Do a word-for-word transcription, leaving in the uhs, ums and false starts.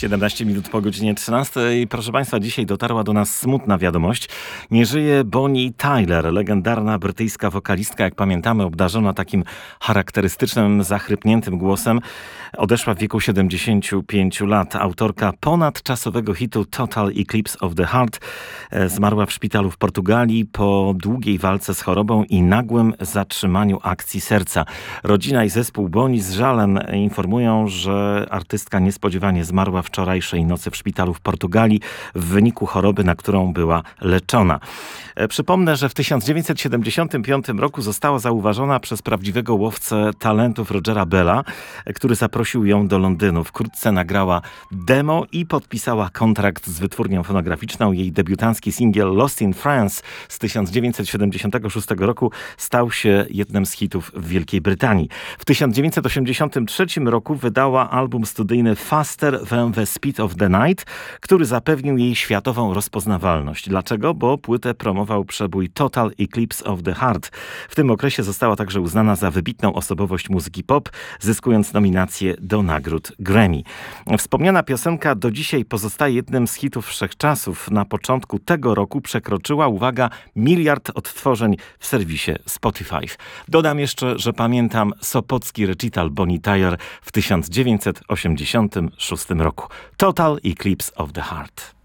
siedemnaście minut po godzinie trzynastej. Proszę Państwa, dzisiaj dotarła do nas smutna wiadomość. Nie żyje Bonnie Tyler, legendarna brytyjska wokalistka, jak pamiętamy, obdarzona takim charakterystycznym, zachrypniętym głosem. Odeszła w wieku siedemdziesięciu pięciu lat. Autorka ponadczasowego hitu Total Eclipse of the Heart zmarła w szpitalu w Portugalii po długiej walce z chorobą i nagłym zatrzymaniu akcji serca. Rodzina i zespół Bonnie z żalem informują, że artystka niespodziewanie zmarła wczorajszej nocy w szpitalu w Portugalii w wyniku choroby, na którą była leczona. Przypomnę, że w tysiąc dziewięćset siedemdziesiątym piątym roku została zauważona przez prawdziwego łowcę talentów Rogera Bella, który zaprosił ją do Londynu. Wkrótce nagrała demo i podpisała kontrakt z wytwórnią fonograficzną. Jej debiutancki singiel Lost in France z tysiąc dziewięćset siedemdziesiątego szóstego roku stał się jednym z hitów w Wielkiej Brytanii. W tysiąc dziewięćset osiemdziesiątym trzecim roku wydała album studyjny Faster Than the Speed of the Night, który zapewnił jej światową rozpoznawalność. Dlaczego? Bo płytę promował przebój Total Eclipse of the Heart. W tym okresie została także uznana za wybitną osobowość muzyki pop, zyskując nominację do nagród Grammy. Wspomniana piosenka do dzisiaj pozostaje jednym z hitów wszechczasów. Na początku tego roku przekroczyła, uwaga, miliard odtworzeń w serwisie Spotify. Dodam jeszcze, że pamiętam sopocki recital Bonnie Tyler w tysiąc dziewięćset osiemdziesiątym szóstym roku. Total Eclipse of the Heart.